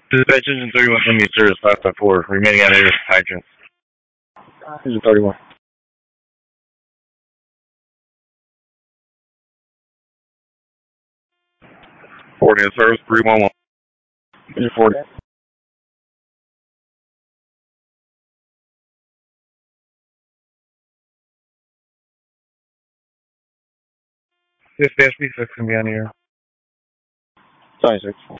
Dispatch engine 31 from your service 554, remaining on air with hydrants. Engine 31. Forwarding in service 311. Engine 40. Dispatch B6 can be on the air. 26.